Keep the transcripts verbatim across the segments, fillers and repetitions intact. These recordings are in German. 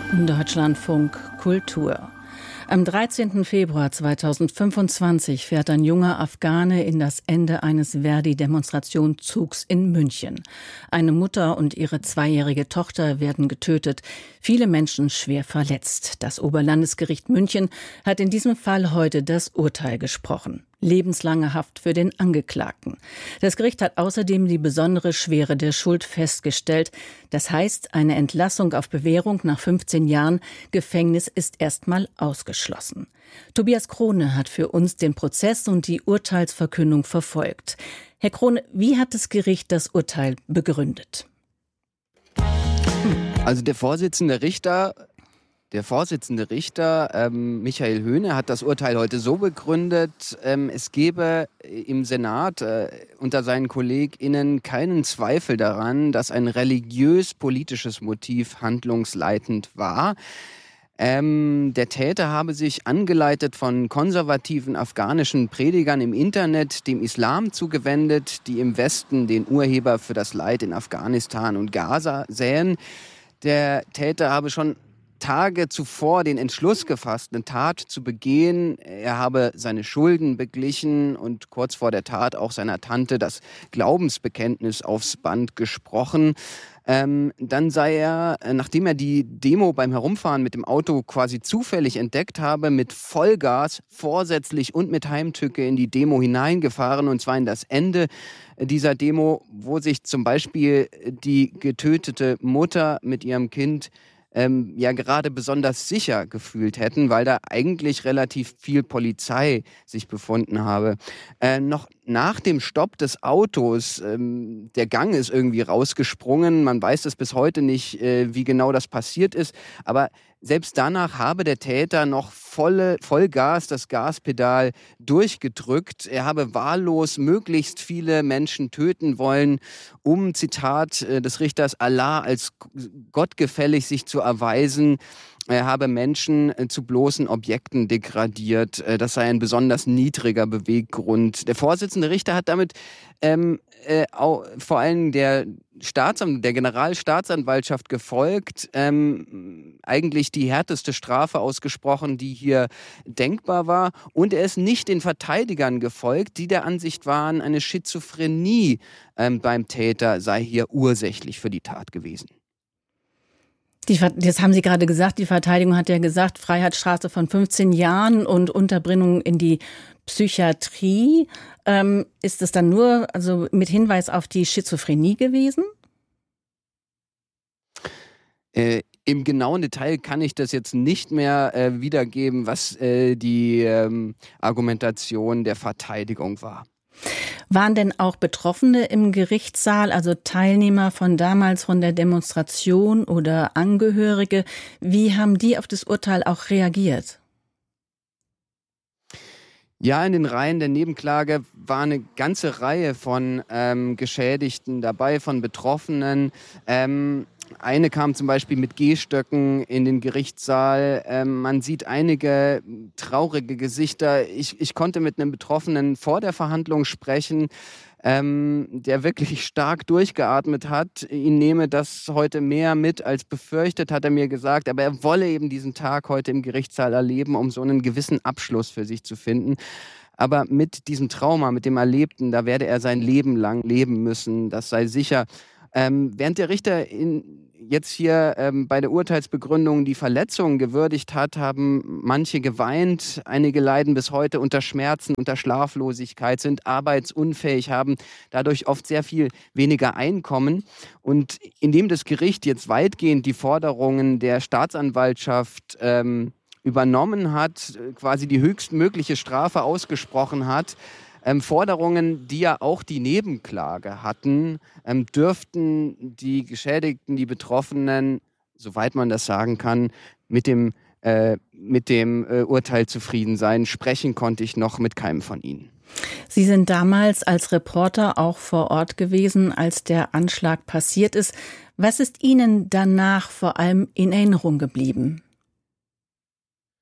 Deutschlandfunk Kultur. Am dreizehnten Februar zweitausendfünfundzwanzig fährt ein junger Afghane in das Ende eines Verdi-Demonstrationszugs in München. Eine Mutter und ihre zweijährige Tochter werden getötet, viele Menschen schwer verletzt. Das Oberlandesgericht München hat in diesem Fall heute das Urteil gesprochen. Lebenslange Haft für den Angeklagten. Das Gericht hat außerdem die besondere Schwere der Schuld festgestellt. Das heißt, eine Entlassung auf Bewährung nach fünfzehn Jahren Gefängnis ist erstmal ausgeschlossen. Tobias Krone hat für uns den Prozess und die Urteilsverkündung verfolgt. Herr Krone, wie hat das Gericht das Urteil begründet? Also der Vorsitzende Richter Der Vorsitzende Richter ähm, Michael Höhne hat das Urteil heute so begründet, ähm, es gebe im Senat äh, unter seinen KollegInnen keinen Zweifel daran, dass ein religiös-politisches Motiv handlungsleitend war. Ähm, der Täter habe sich angeleitet von konservativen afghanischen Predigern im Internet dem Islam zugewendet, die im Westen den Urheber für das Leid in Afghanistan und Gaza sähen. Der Täter habe schon Tage zuvor den Entschluss gefasst, eine Tat zu begehen. Er habe seine Schulden beglichen und kurz vor der Tat auch seiner Tante das Glaubensbekenntnis aufs Band gesprochen. Ähm, dann sei er, nachdem er die Demo beim Herumfahren mit dem Auto quasi zufällig entdeckt habe, mit Vollgas vorsätzlich und mit Heimtücke in die Demo hineingefahren, und zwar in das Ende dieser Demo, wo sich zum Beispiel die getötete Mutter mit ihrem Kind Ähm, ja gerade besonders sicher gefühlt hätten, weil da eigentlich relativ viel Polizei sich befunden habe. Äh, noch nach dem Stopp des Autos, ähm, der Gang ist irgendwie rausgesprungen, man weiß es bis heute nicht, äh, wie genau das passiert ist, aber selbst danach habe der Täter noch volle, Vollgas das Gaspedal durchgedrückt. Er habe wahllos möglichst viele Menschen töten wollen, um, Zitat äh, des Richters, Allah als gottgefällig sich zu erweisen. Er habe Menschen äh, zu bloßen Objekten degradiert. Äh, das sei ein besonders niedriger Beweggrund. Der Vorsitzende Richter hat damit ähm, äh, auch, vor allem der Staatsanwalt, der Generalstaatsanwaltschaft gefolgt, ähm, eigentlich die härteste Strafe ausgesprochen, die hier denkbar war. Und er ist nicht den Verteidigern gefolgt, die der Ansicht waren, eine Schizophrenie ähm, beim Täter sei hier ursächlich für die Tat gewesen. Die, das haben Sie gerade gesagt, die Verteidigung hat ja gesagt, Freiheitsstrafe von fünfzehn Jahren und Unterbringung in die Psychiatrie. Ähm, ist es dann nur also mit Hinweis auf die Schizophrenie gewesen? Äh, Im genauen Detail kann ich das jetzt nicht mehr äh, wiedergeben, was äh, die ähm, Argumentation der Verteidigung war. Waren denn auch Betroffene im Gerichtssaal, also Teilnehmer von damals von der Demonstration oder Angehörige? Wie haben die auf das Urteil auch reagiert? Ja, in den Reihen der Nebenklage war eine ganze Reihe von ähm, Geschädigten dabei, von Betroffenen. Ähm, Eine kam zum Beispiel mit Gehstöcken in den Gerichtssaal. Ähm, man sieht einige traurige Gesichter. Ich, ich konnte mit einem Betroffenen vor der Verhandlung sprechen, ähm, der wirklich stark durchgeatmet hat. Ihn nehme das heute mehr mit als befürchtet, hat er mir gesagt. Aber er wolle eben diesen Tag heute im Gerichtssaal erleben, um so einen gewissen Abschluss für sich zu finden. Aber mit diesem Trauma, mit dem Erlebten, da werde er sein Leben lang leben müssen. Das sei sicher. Ähm, während der Richter in, jetzt hier ähm, bei der Urteilsbegründung die Verletzungen gewürdigt hat, haben manche geweint, einige leiden bis heute unter Schmerzen, unter Schlaflosigkeit, sind arbeitsunfähig, haben dadurch oft sehr viel weniger Einkommen. Und indem das Gericht jetzt weitgehend die Forderungen der Staatsanwaltschaft ähm, übernommen hat, quasi die höchstmögliche Strafe ausgesprochen hat, Ähm, Forderungen, die ja auch die Nebenklage hatten, ähm, dürften die Geschädigten, die Betroffenen, soweit man das sagen kann, mit dem, äh, mit dem äh, Urteil zufrieden sein. Sprechen konnte ich noch mit keinem von ihnen. Sie sind damals als Reporter auch vor Ort gewesen, als der Anschlag passiert ist. Was ist Ihnen danach vor allem in Erinnerung geblieben?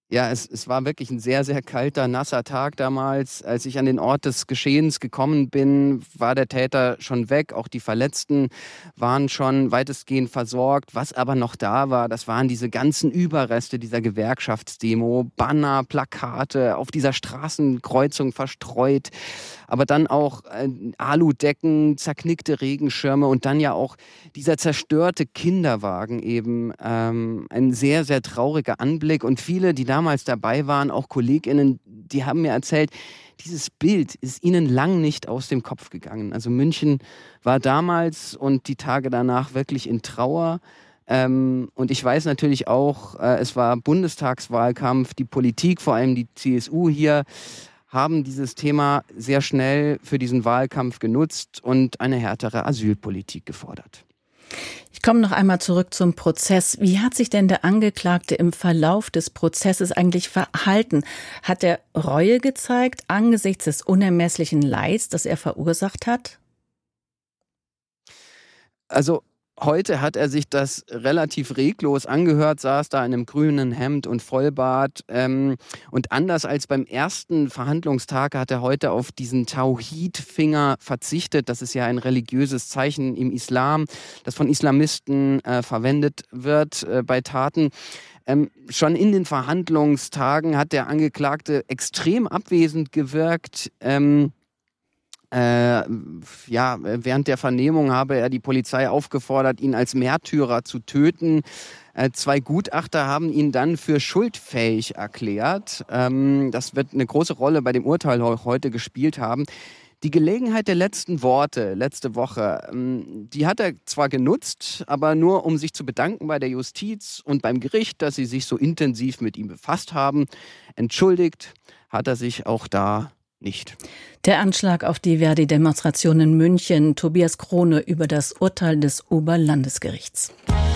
Ja, es, es war wirklich ein sehr, sehr kalter, nasser Tag damals. Als ich an den Ort des Geschehens gekommen bin, war der Täter schon weg. Auch die Verletzten waren schon weitestgehend versorgt. Was aber noch da war, das waren diese ganzen Überreste dieser Gewerkschaftsdemo. Banner, Plakate auf dieser Straßenkreuzung verstreut. Aber dann auch äh, Aludecken, zerknickte Regenschirme und dann ja auch dieser zerstörte Kinderwagen eben. Ähm, ein sehr, sehr trauriger Anblick. Und viele, die damals dabei waren, auch KollegInnen, die haben mir erzählt, dieses Bild ist ihnen lang nicht aus dem Kopf gegangen. Also München war damals und die Tage danach wirklich in Trauer. Ähm, und ich weiß natürlich auch, äh, es war Bundestagswahlkampf, die Politik, vor allem die C S U hier, haben dieses Thema sehr schnell für diesen Wahlkampf genutzt und eine härtere Asylpolitik gefordert. Ich komme noch einmal zurück zum Prozess. Wie hat sich denn der Angeklagte im Verlauf des Prozesses eigentlich verhalten? Hat er Reue gezeigt angesichts des unermesslichen Leids, das er verursacht hat? Also heute hat er sich das relativ reglos angehört, saß da in einem grünen Hemd und Vollbart. Ähm, und anders als beim ersten Verhandlungstag hat er heute auf diesen Tauhid-Finger verzichtet. Das ist ja ein religiöses Zeichen im Islam, das von Islamisten äh, verwendet wird äh, bei Taten. Ähm, schon in den Verhandlungstagen hat der Angeklagte extrem abwesend gewirkt. Ähm, Äh, ja, während der Vernehmung habe er die Polizei aufgefordert, ihn als Märtyrer zu töten. Äh, zwei Gutachter haben ihn dann für schuldfähig erklärt. Ähm, das wird eine große Rolle bei dem Urteil heute gespielt haben. Die Gelegenheit der letzten Worte letzte Woche, ähm, die hat er zwar genutzt, aber nur um sich zu bedanken bei der Justiz und beim Gericht, dass sie sich so intensiv mit ihm befasst haben. Entschuldigt hat er sich auch da nicht. Der Anschlag auf die Verdi-Demonstration in München. Tobias Krone über das Urteil des Oberlandesgerichts.